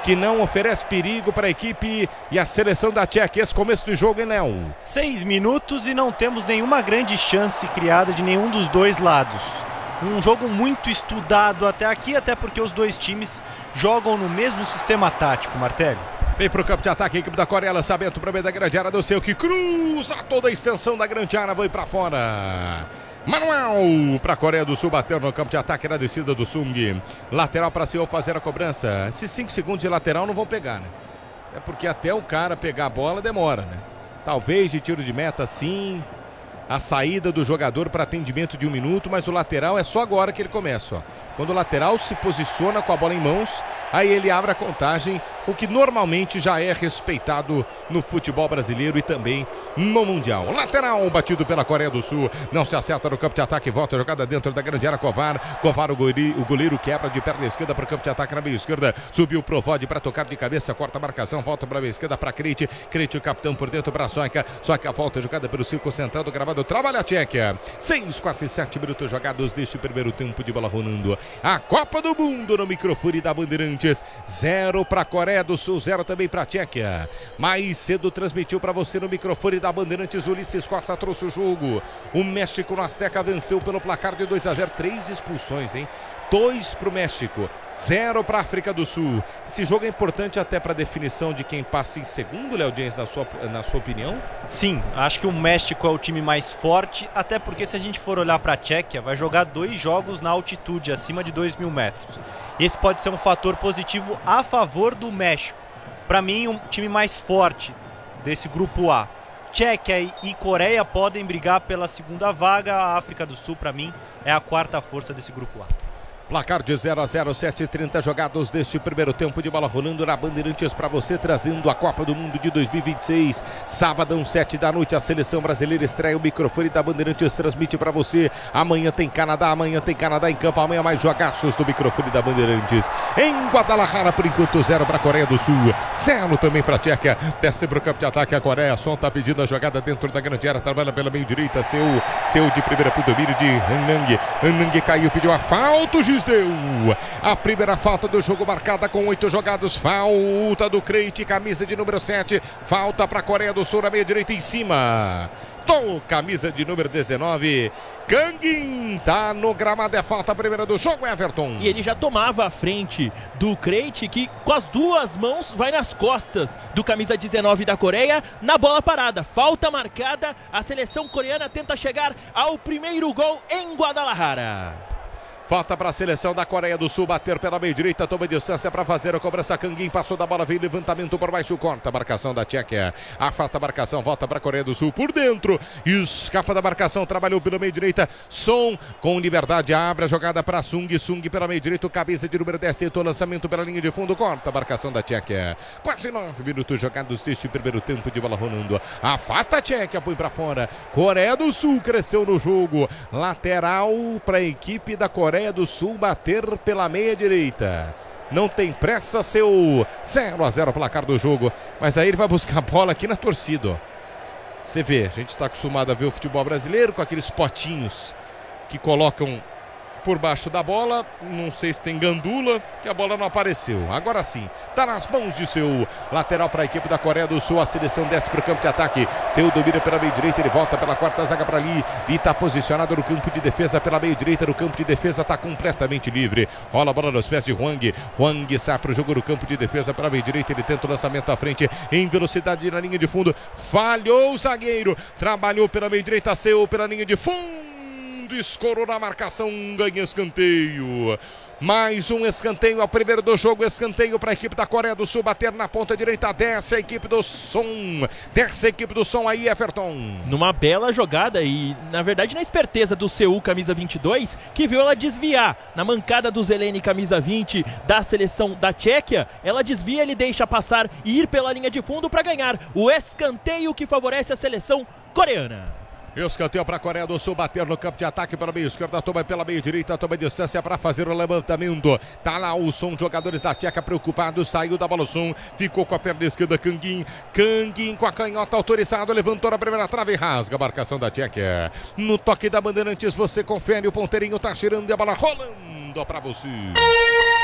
que não oferece perigo para a equipe e a seleção da Tchequia. Esse começo do jogo, hein, Léo? 6 minutos e não temos nenhuma grande chance criada de nenhum dos dois lados. Um jogo muito estudado até aqui, até porque os dois times jogam no mesmo sistema tático, Martelli. Vem para o campo de ataque a equipe da Coreia, lançamento para o meio da grande área do seu, que cruza toda a extensão da grande área, vai para fora. Manuel para a Coreia do Sul, bater no campo de ataque na descida do Sung. Lateral para Seul fazer a cobrança. Esses 5 segundos de lateral não vão pegar, né? É porque até o cara pegar a bola demora, né? Talvez de tiro de meta sim. A saída do jogador para atendimento de 1 minuto, mas o lateral é só agora que ele começa, ó. Quando o lateral se posiciona com a bola em mãos, aí ele abre a contagem, o que normalmente já é respeitado no futebol brasileiro e também no Mundial. Lateral batido pela Coreia do Sul, não se acerta no campo de ataque, volta a jogada dentro da grande área, Kovar, o goleiro quebra de perna esquerda para o campo de ataque na meia esquerda, subiu pro Vode para tocar de cabeça, corta a marcação, volta para a meia esquerda para Krejci, o capitão por dentro para Soika volta a jogada pelo círculo central do gramado, trabalha a Tchequia. 6, quase 7 minutos jogados deste primeiro tempo de bola rolando. A Copa do Mundo no microfone da Bandeirantes. 0 para a Coreia do Sul, 0 também para a Tchequia. Mais cedo transmitiu para você no microfone da Bandeirantes. Ulisses Costa trouxe o jogo. O México no Azteca venceu pelo placar de 2-0. 3 expulsões, hein? 2 para o México, 0 para a África do Sul. Esse jogo é importante até para a definição de quem passa em segundo, Léo James, na sua opinião? Sim, acho que o México é o time mais forte, até porque se a gente for olhar para a Tchequia, vai jogar 2 jogos na altitude, acima de 2.000 metros. Esse pode ser um fator positivo a favor do México. Para mim, um time mais forte desse grupo A. Tchequia e Coreia podem brigar pela segunda vaga. A África do Sul, para mim, é a 4ª força desse grupo A. Placar de 0-0, 7h30 jogados deste primeiro tempo de bola rolando na Bandeirantes para você, trazendo a Copa do Mundo de 2026. Sábado, 7 da noite, a seleção brasileira estreia o microfone da Bandeirantes, transmite para você. Amanhã tem Canadá em campo, amanhã mais jogaços do microfone da Bandeirantes. Em Guadalajara, por enquanto, 0 para a Coreia do Sul, 0 também para a Tchequia. Desce para o campo de ataque a Coreia, Son tá pedindo a jogada dentro da grande área, trabalha pela meio direita, Seul de primeira para o domínio de Hanang caiu, pediu a falta, o juiz deu a primeira falta do jogo, marcada com 8 jogados, falta do Krejci, camisa de número 7, falta para a Coreia do Sul na meia direita em cima. Camisa de número 19, Kangin tá no gramado, é falta a primeira do jogo, Everton. E ele já tomava a frente do Krejci, que com as 2 mãos vai nas costas do camisa 19 da Coreia, na bola parada, falta marcada, a seleção coreana tenta chegar ao primeiro gol em Guadalajara. Falta para a seleção da Coreia do Sul bater pela meia direita, toma distância para fazer a cobrança. Kangin passou da bola, veio levantamento por baixo, corta a marcação da Tchequia, afasta a marcação, volta para a Coreia do Sul por dentro, escapa da marcação, trabalhou pela meia direita, Son com liberdade, abre a jogada para Sung pela meia direita, cabeça de número 10, tentou lançamento pela linha de fundo, corta a marcação da Tchequia. Quase 9 minutos jogados deste primeiro tempo de bola rolando, afasta a Tchequia, põe para fora. Coreia do Sul cresceu no jogo, lateral para a equipe da Coreia do Sul bater pela meia direita. Não tem pressa, Seul. 0-0 placar do jogo, mas aí ele vai buscar a bola aqui na torcida, ó. Você vê, a gente está acostumado a ver o futebol brasileiro com aqueles potinhos que colocam por baixo da bola, não sei se tem gandula, que a bola não apareceu. Agora sim, tá nas mãos de Seul. Lateral para a equipe da Coreia do Sul, a seleção desce para o campo de ataque. Seul domina pela meio direita, ele volta pela 4ª zaga para ali. E tá posicionado no campo de defesa pela meio direita, no campo de defesa tá completamente livre. Rola a bola nos pés de Hwang. Hwang sai para o jogo no campo de defesa pela meio direita, ele tenta o lançamento à frente em velocidade na linha de fundo. Falhou o zagueiro, trabalhou pela meio direita, Seul pela linha de fundo. Escorou na marcação, ganha escanteio. Mais um escanteio, é o primeiro do jogo, escanteio para a equipe da Coreia do Sul, bater na ponta direita, desce a equipe do Son aí, Everton. Numa bela jogada e, na verdade, na esperteza do Seul, camisa 22, que viu ela desviar na mancada do Zeleny, camisa 20, da seleção da Tchequia, ela desvia, ele deixa passar e ir pela linha de fundo para ganhar o escanteio que favorece a seleção coreana. Escanteio para a Coreia do Sul, bater no campo de ataque pela meia esquerda, toma pela meia direita, toma distância para fazer o levantamento. Tá lá o Son, jogadores da Tcheca preocupados, saiu da bola o Son, ficou com a perna esquerda Kangin com a canhota autorizado, levantou na primeira trave e rasga a marcação da Tcheca. No toque da Bandeirantes você confere, o ponteirinho tá girando e a bola rolando para você.